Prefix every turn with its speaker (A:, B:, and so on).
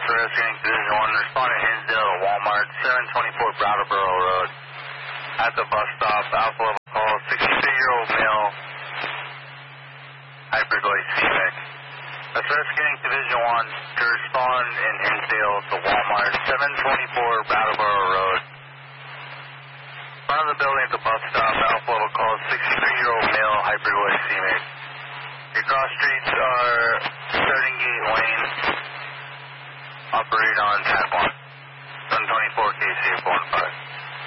A: rescuing Division 1, responding Hinsdale to Walmart, 724 Brattleboro Road. At the bus stop, Alpha level call, 63-year-old male, hyperglycemic. That's rescuing Division 1 to respond in Hinsdale to Walmart, 724 Brattleboro Road. In front of the building at the bus stop, Alpha level call, 63-year-old male, hyperglycemic. Your cross streets are Starting Gate Lane, operate on Pad 1, 724 KC 415.